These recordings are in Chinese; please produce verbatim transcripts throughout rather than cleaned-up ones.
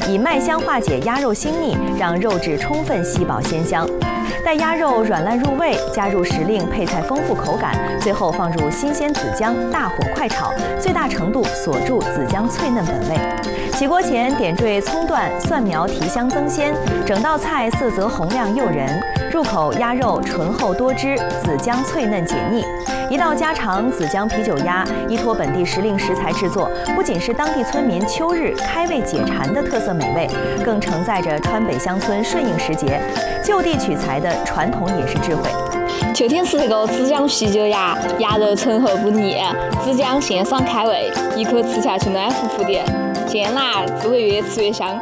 以麦香化解鸭肉腥腻，让肉质充分吸饱鲜香。待鸭肉软烂入味，加入时令配菜丰富口感，最后放入新鲜子姜，大火快炒，最大程度锁住子姜脆嫩本味。起锅前点缀葱段、蒜苗提香增鲜，整道菜色泽红亮诱人。入口鸭肉醇厚多汁，子姜脆嫩解腻。一道家常子姜啤酒鸭，依托本地时令食材制作，不仅是当地村民秋日开胃解馋的特色美味，更承载着川北乡村顺应时节、就地取材的传统饮食智慧。 秋天吃这个子姜啤酒鸭，鸭肉醇厚不腻，子姜鲜爽开胃，一口吃下去暖乎乎的，鲜辣滋味越吃越香。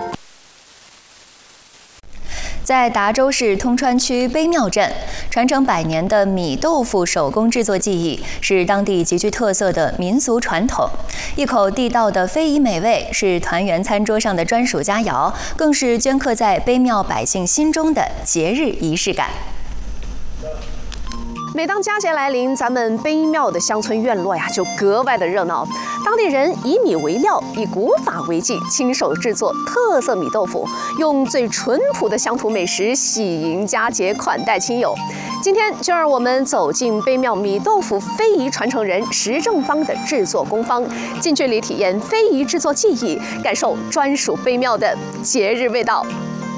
在达州市通川区碑庙镇，传承百年的米豆腐手工制作技艺是当地极具特色的民俗传统。一口地道的非遗美味是团圆餐桌上的专属佳肴，更是镌刻在碑庙百姓心中的节日仪式感。 每当佳节来临，咱们碑庙的乡村院落呀，就格外的热闹。当地人以米为料，以古法为技，亲手制作特色米豆腐，用最淳朴的乡土美食喜迎佳节，款待亲友。今天就让我们走进碑庙米豆腐非遗传承人石正芳的制作工坊，近距离体验非遗制作技艺，感受专属碑庙的节日味道。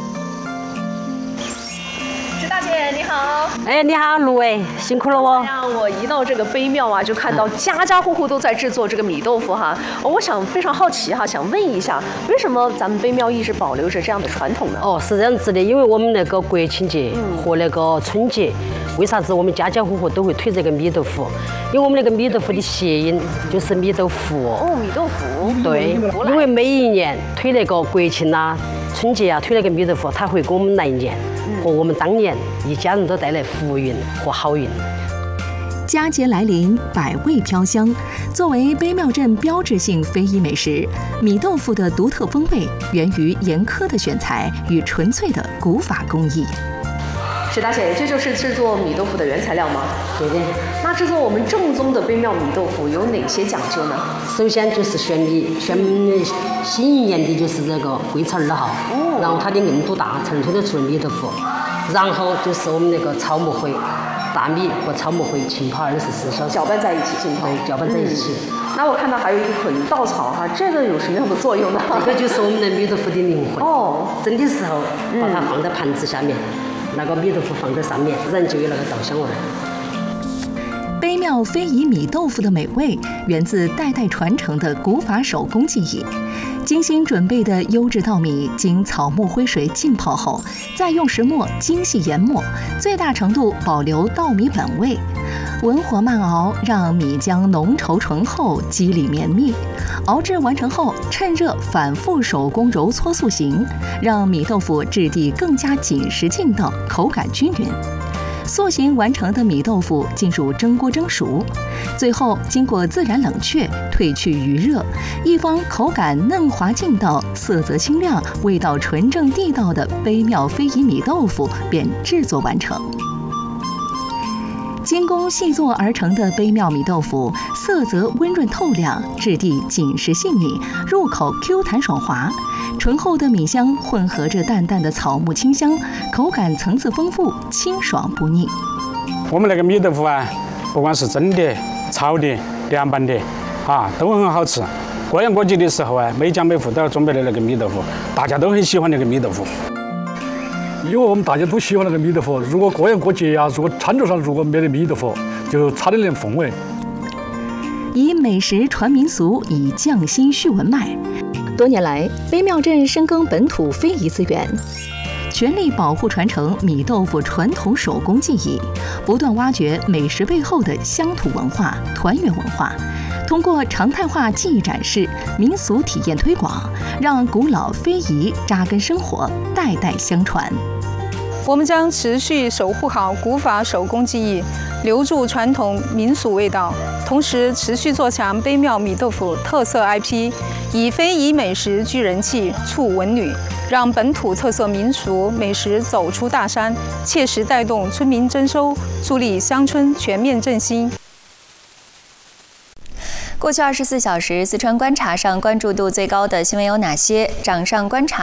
石大姐你好， 哎，你好，芦苇，辛苦了哦。 哎呀，我一到这个碑庙啊，就看到家家户户都在制作这个米豆腐哈。我想非常好奇哈，想问一下，为什么咱们碑庙一直保留着这样的传统呢？ 哦，是这样子的，因为我们那个国庆节和那个春节，为啥子我们家家户户都会推这个米豆腐？因为我们那个米豆腐的谐音就是米豆腐。 哦，米豆腐。 对，因为每一年推那个国庆啦、春节啊，推那个米豆腐，它会给我们来年和我们当年一家人都带来福运和好运。 佳节来临，百味飘香。作为碑庙镇标志性非遗美食，米豆腐的独特风味源于严苛的选材与纯粹的古法工艺。 石大姐，这就是制作米豆腐的原材料吗？ 对的。 那制作我们正宗的碑庙米豆腐有哪些讲究呢？ 首先就是选米，选新一年的就是这个桂草二号，哦、然后它的硬度大，才能推得出米豆腐。然后就是我们那个草木灰。大米和草木灰浸泡二十四小时， 搅拌在一起浸泡， 对，搅拌在一起。 嗯、那我看到还有一捆稻草哈，这个有什么样的作用呢？ 这个就是我们的米豆腐的灵魂。 哦， 蒸的时候把它放在盘子下面，嗯、那个米豆腐放在上面，人就有那个稻香味。 碑庙非遗米豆腐的美味源自代代传承的古法手工技艺。精心准备的优质稻米经草木灰水浸泡后，再用石磨精细研磨，最大程度保留稻米本味。文火慢熬，让米浆浓稠醇厚，肌理绵密。熬制完成后，趁热反复手工揉搓塑形，让米豆腐质地更加紧实劲道，口感均匀。塑形完成的米豆腐进入蒸锅蒸熟，最后经过自然冷却，褪去余热，一方口感嫩滑劲道、色泽清亮、味道纯正地道的碑庙非遗米豆腐便制作完成。精工细做而成的碑庙米豆腐，色泽温润透亮，质地紧实细腻，入口 Q 弹爽滑。醇厚的米香混合着淡淡的草木清香，口感层次丰富，清爽不腻。 我们那个米豆腐啊，不管是蒸的、炒的、凉拌的，啊，都很好吃。过年过节的时候啊，每家每户都要准备的那个米豆腐，大家都很喜欢那个米豆腐。 因为我们大家都喜欢那个米豆腐，如果过年过节呀、啊，如果餐桌上如果没得米豆腐，就差点点风味。 以美食传民俗，以匠心续文脉。多年来，碑庙镇深耕本土非遗资源，全力保护传承米豆腐传统手工技艺，不断挖掘美食背后的乡土文化、团圆文化。通过常态化技艺展示、民俗体验推广，让古老非遗扎根生活，代代相传。 我们将持续守护好古法手工技艺，留住传统民俗味道，同时持续做强碑庙米豆腐特色 I P， 以非遗美食聚人气、促文旅，让本土特色民俗美食走出大山，切实带动村民增收，助力乡村全面振兴。 过去二十四小时，四川观察上关注度最高的新闻有哪些？掌上观察。